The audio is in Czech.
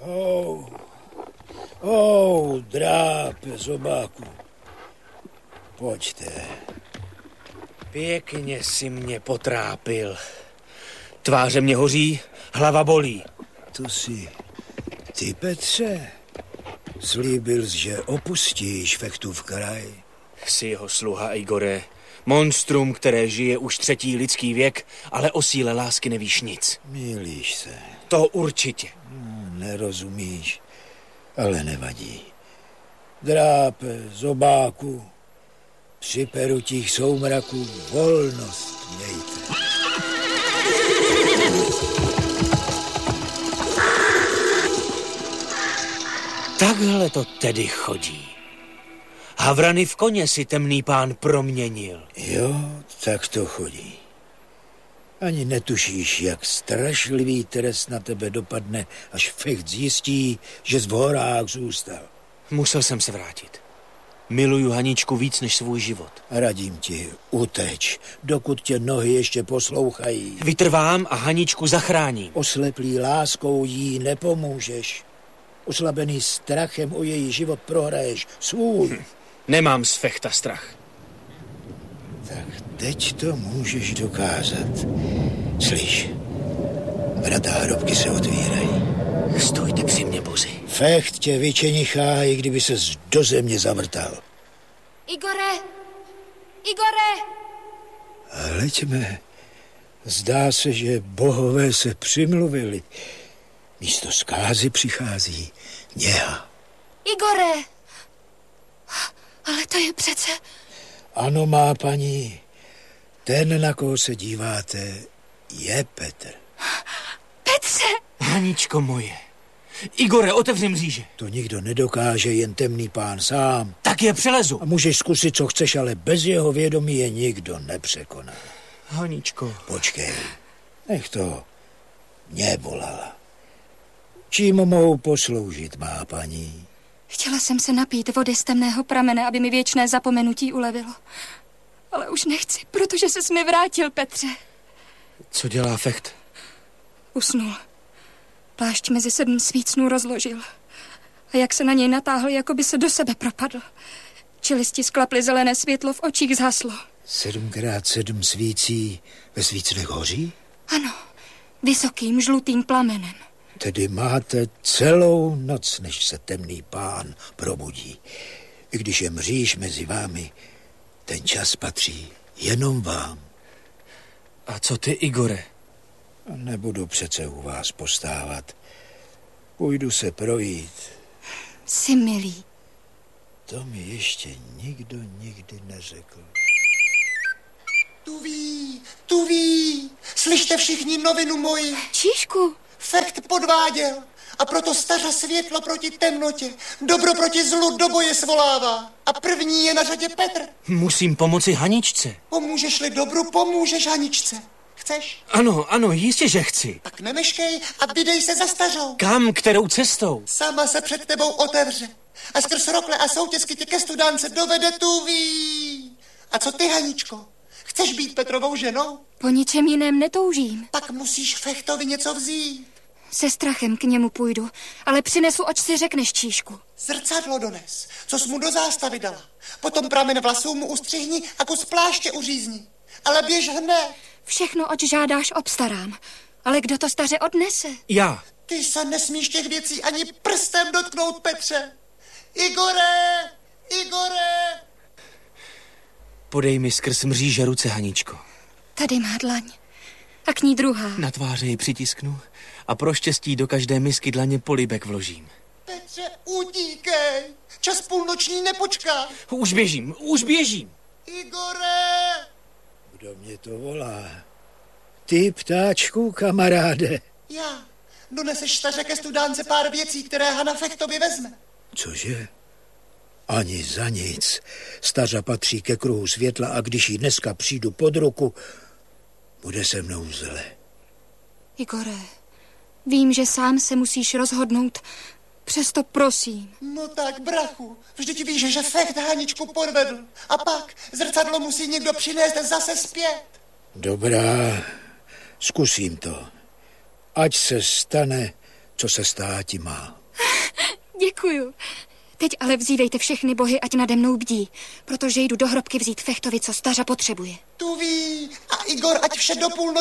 Drápe, zobáku. Pojďte. Pěkně si mě potrápil. Tváře mě hoří, hlava bolí. To si ty, Petře, slíbil jsi, že opustíš Fechtův kraj. Jsi jeho sluha, Igore. Monstrum, které žije už 3. lidský věk, ale o síle lásky nevíš nic. Mýlíš se. To určitě. Nerozumíš, ale nevadí. Drápe, zobáku, při perutích soumraků volnost mějte. Takhle to tedy chodí. Havrany v koně si temný pán proměnil. Jo, tak to chodí. Ani netušíš, jak strašlivý trest na tebe dopadne, až Fecht zjistí, že jsi v horách zůstal. Musel jsem se vrátit. Miluju Haničku víc než svůj život. Radím ti, uteč, dokud tě nohy ještě poslouchají. Vytrvám a Haničku zachráním. Osleplý láskou jí nepomůžeš. Oslabený strachem o její život prohraješ svůj. Nemám z Fechta strach. Tak teď to můžeš dokázat. Slyš, vrata hrobky se otvírají. Stojte při mě, bozy. Fecht tě vyčenichá, i kdyby ses do země zavrtal. Igore! Igore! Hleďme, zdá se, že bohové se přimluvili. Místo zkázy přichází něha. Igore! Ale to je přece... Ano, má paní, ten, na koho se díváte, je Petr. Petře! Haničko moje. Igore, otevři mříže. To nikdo nedokáže, jen temný pán sám. Tak je přelezu. A můžeš zkusit, co chceš, ale bez jeho vědomí je nikdo nepřekoná. Haničko. Počkej, nech to mě volala. Čím mohu posloužit, má paní? Chtěla jsem se napít vody z temného pramene, aby mi věčné zapomenutí ulevilo. Ale už nechci, protože ses mi vrátil, Petře. Co dělá Fecht? Usnul. Plášť mezi 7 svícnů rozložil. A jak se na něj natáhl, jako by se do sebe propadl. Čelisti sklaply, zelené světlo v očích zhaslo. 7x7 svící ve svícnech hoří? Ano, vysokým žlutým plamenem. Tedy máte celou noc, než se temný pán probudí. I když je mříž mezi vámi, ten čas patří jenom vám. A co ty, Igore? Nebudu přece u vás postávat. Půjdu se projít. Jsi milý. To mi ještě nikdo nikdy neřekl. Tu ví. Slyšte všichni novinu moji. Číšku. Fecht podváděl a proto staře světlo proti temnotě, dobro proti zlu do boje svolává. A první je na řadě Petr. Musím pomoci Haničce. Pomůžeš-li dobru, pomůžeš Haničce. Chceš? Ano, jistě, že chci. Tak nemeškej a vydej se za stařou. Kam, kterou cestou? Sama se před tebou otevře a skrz rokle a soutězky tě ke studánce dovede tu ví. A co ty, Haničko? Chceš být Petrovou ženou? Po ničem jiném netoužím. Pak musíš Fechtovi něco vzít. Se strachem k němu půjdu, ale přinesu, oč si řekneš, Číšku. Zrcadlo dones, co jsi mu do zástavy dala. Potom pramen vlasů mu ustřihni a kus pláště uřízni. Ale běž hned. Všechno, oč žádáš, obstarám. Ale kdo to staře odnese? Já. Ty se nesmíš těch věcí ani prstem dotknout, Petře. Igore! Podej mi skrz mříže ruce, Haničko. Tady má dlaň. A k ní druhá. Na tváře ji přitisknu a pro štěstí do každé misky dlaně polibek vložím. Petře, utíkej. Čas půlnoční nepočká. Už běžím. Igore! Kdo mě to volá? Ty, ptáčku, kamaráde. Já. Doneseš staře ke studánce pár věcí, které Hana Fechtovi vezme. Cože? Ani za nic. Stařa patří ke kruhu světla a když jí dneska přijdu pod ruku, bude se mnou zle. Igore, vím, že sám se musíš rozhodnout, přesto prosím. No tak, brachu, vždyť víš, že Fecht Haničku podvedl. A pak zrcadlo musí někdo přinést zase zpět. Dobrá, zkusím to. Ať se stane, co se státi má. Děkuju. Teď ale vzívejte všechny bohy, ať nade mnou bdí, protože jdu do hrobky vzít Fechtovi, co stařa potřebuje. Tu ví. A Igor, ať vše do půlnoci